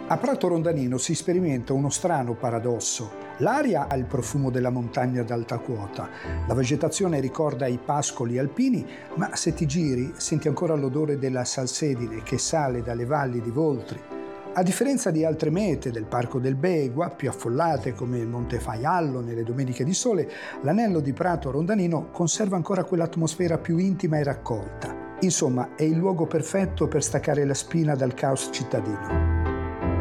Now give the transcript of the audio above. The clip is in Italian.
A Prato Rondanino si sperimenta uno strano paradosso. L'aria ha il profumo della montagna ad alta quota, la vegetazione ricorda i pascoli alpini, ma se ti giri senti ancora l'odore della salsedine che sale dalle valli di Voltri. A differenza di altre mete del Parco del Begua, più affollate come il Monte Faiallo nelle domeniche di sole, l'anello di Prato Rondanino conserva ancora quell'atmosfera più intima e raccolta. Insomma, è il luogo perfetto per staccare la spina dal caos cittadino.